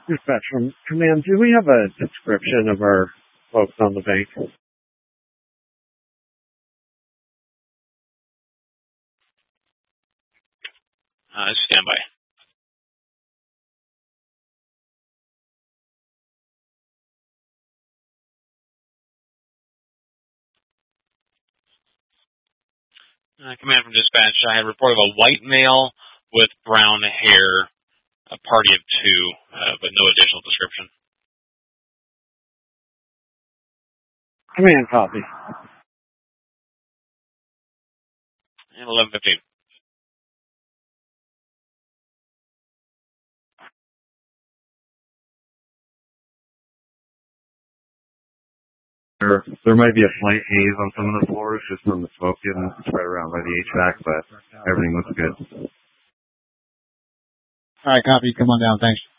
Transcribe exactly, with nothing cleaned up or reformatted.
Dispatch from Command, do we have a description of our folks on the bank? Uh, stand by. Uh, command from dispatch, I have reported a white male with brown hair, a party of two, uh, but no additional description. Command copy. And eleven fifteen. There, there might be a slight haze on some of the floors just from the smoke getting spread around by the H V A C, but everything looks good. All right, copy. Come on down. Thanks.